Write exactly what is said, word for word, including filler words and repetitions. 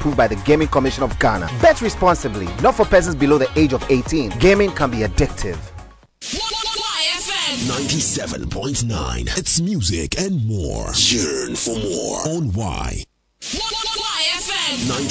approved by the Gaming Commission of Ghana. Bet responsibly, not for persons below the age of eighteen. Gaming can be addictive. ninety-seven point nine. It's music and more. Yearn for more on Y. Y F M.